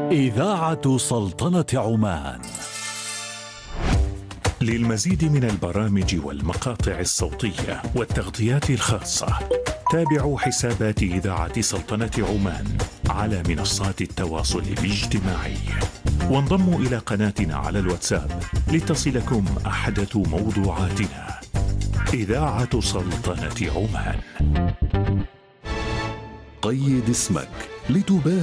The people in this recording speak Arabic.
إذاعة سلطنة عمان. للمزيد من البرامج والمقاطع الصوتية والتغطيات الخاصة تابعوا حسابات إذاعة سلطنة عمان على منصات التواصل الاجتماعي، وانضموا إلى قناتنا على الواتساب لتصلكم أحدث موضوعاتنا. إذاعة سلطنة عمان. قيد اسمك لتباشر